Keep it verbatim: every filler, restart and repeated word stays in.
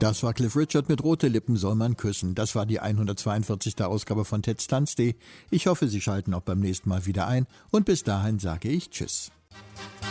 Das war Cliff Richard mit Rote Lippen soll man küssen. Das war die hundertzweiundvierzigste Ausgabe von Ted's Tanztee. Ich hoffe, Sie schalten auch beim nächsten Mal wieder ein und bis dahin sage ich Tschüss.